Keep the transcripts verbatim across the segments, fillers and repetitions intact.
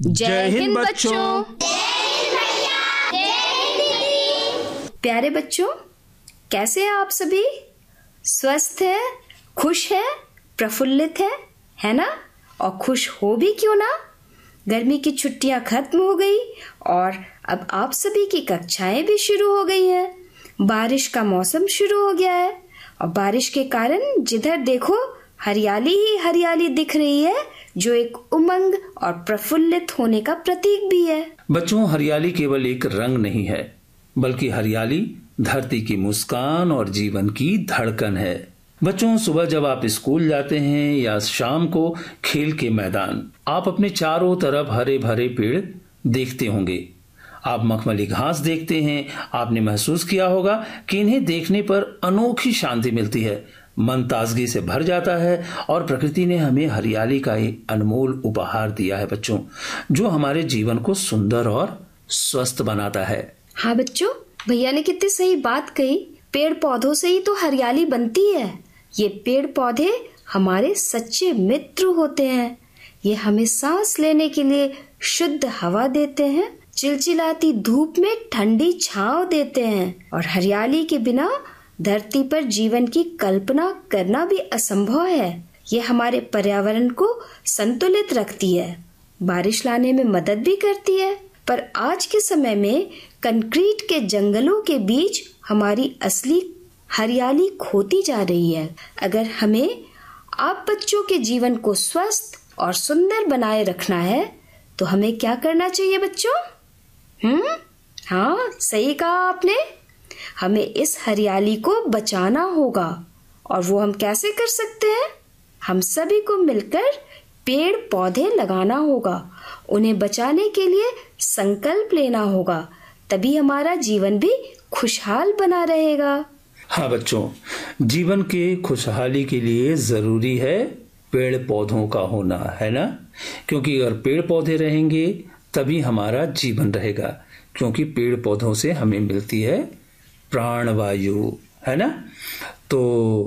जय हिंद बच्चों। प्यारे बच्चों, कैसे हैं आप सभी? स्वस्थ हैं, खुश हैं, प्रफुल्लित हैं, है ना? और खुश हो भी क्यों ना। गर्मी की छुट्टियां खत्म हो गई और अब आप सभी की कक्षाएं भी शुरू हो गई हैं। बारिश का मौसम शुरू हो गया है और बारिश के कारण जिधर देखो हरियाली ही हरियाली दिख रही है, जो एक उमंग और प्रफुल्लित होने का प्रतीक भी है। बच्चों, हरियाली केवल एक रंग नहीं है, बल्कि हरियाली धरती की मुस्कान और जीवन की धड़कन है। बच्चों, सुबह जब आप स्कूल जाते हैं या शाम को खेल के मैदान, आप अपने चारों तरफ हरे भरे पेड़ देखते होंगे। आप मखमली घास देखते हैं। आपने महसूस किया होगा कि इन्हें देखने पर अनोखी शांति मिलती है, मन ताजगी से भर जाता है और प्रकृति ने हमें हरियाली का एक अनमोल उपहार दिया है बच्चों, जो हमारे जीवन को सुंदर और स्वस्थ बनाता है। हाँ बच्चों, भैया ने कितनी सही बात कही। पेड़ पौधों से ही तो हरियाली बनती है। ये पेड़ पौधे हमारे सच्चे मित्र होते हैं। ये हमें सांस लेने के लिए शुद्ध हवा देते हैं, चिलचिलाती धूप में ठंडी छांव देते हैं और हरियाली के बिना धरती पर जीवन की कल्पना करना भी असंभव है। ये हमारे पर्यावरण को संतुलित रखती है, बारिश लाने में मदद भी करती है। पर आज के समय में कंक्रीट के जंगलों के बीच हमारी असली हरियाली खोती जा रही है। अगर हमें आप बच्चों के जीवन को स्वस्थ और सुंदर बनाए रखना है तो हमें क्या करना चाहिए बच्चों? हम्म हाँ, सही कहा आपने। हमें इस हरियाली को बचाना होगा। और वो हम कैसे कर सकते हैं? हम सभी को मिलकर पेड़ पौधे लगाना होगा। उन्हें बचाने के लिए संकल्प लेना होगा, तभी हमारा जीवन भी खुशहाल बना रहेगा। हाँ बच्चों, जीवन के खुशहाली के लिए जरूरी है पेड़ पौधों का होना, है ना? क्योंकि अगर पेड़ पौधे रहेंगे तभी हमारा जीवन रहेगा, क्योंकि पेड़ पौधों से हमें मिलती है प्राणवायु, है ना? तो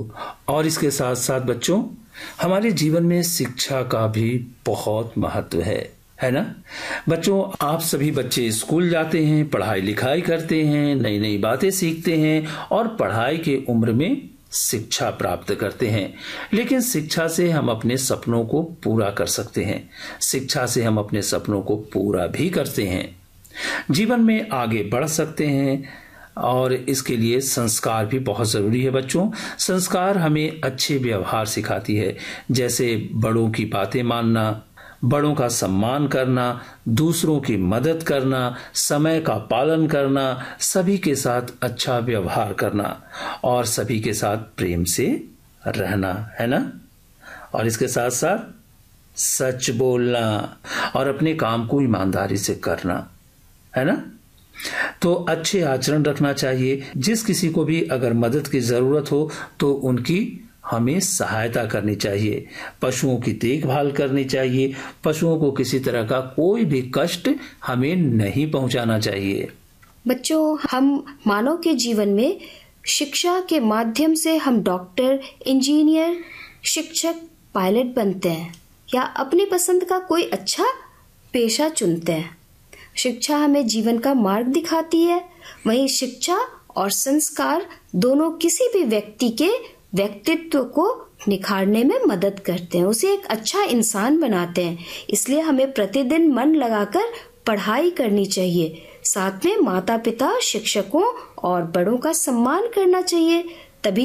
और इसके साथ साथ बच्चों, हमारे जीवन में शिक्षा का भी बहुत महत्व है, है ना? बच्चों, आप सभी बच्चे स्कूल जाते हैं, पढ़ाई लिखाई करते हैं, नई नई बातें सीखते हैं और पढ़ाई के उम्र में शिक्षा प्राप्त करते हैं। लेकिन शिक्षा से हम अपने सपनों को पूरा कर सकते हैं। शिक्षा से हम अपने सपनों को पूरा भी करते हैं, जीवन में आगे बढ़ सकते हैं। और इसके लिए संस्कार भी बहुत जरूरी है बच्चों। संस्कार हमें अच्छे व्यवहार सिखाती है, जैसे बड़ों की बातें मानना, बड़ों का सम्मान करना, दूसरों की मदद करना, समय का पालन करना, सभी के साथ अच्छा व्यवहार करना और सभी के साथ प्रेम से रहना, है ना? और इसके साथ साथ सच बोलना और अपने काम को ईमानदारी से करना, है ना? तो अच्छे आचरण रखना चाहिए। जिस किसी को भी अगर मदद की जरूरत हो तो उनकी हमें सहायता करनी चाहिए। पशुओं की देखभाल करनी चाहिए। पशुओं को किसी तरह का कोई भी कष्ट हमें नहीं पहुंचाना चाहिए। बच्चों, हम मानव के जीवन में शिक्षा के माध्यम से हम डॉक्टर, इंजीनियर, शिक्षक, पायलट बनते हैं या अपनी पसंद का कोई अच्छा पेशा चुनते हैं। शिक्षा हमें जीवन का मार्ग दिखाती है। वहीं शिक्षा और संस्कार दोनों किसी भी व्यक्ति के व्यक्तित्व को निखारने में मदद करते हैं, उसे एक अच्छा इंसान बनाते हैं। इसलिए हमें प्रतिदिन मन लगाकर पढ़ाई करनी चाहिए। साथ में माता पिता, शिक्षकों और बड़ों का सम्मान करना चाहिए,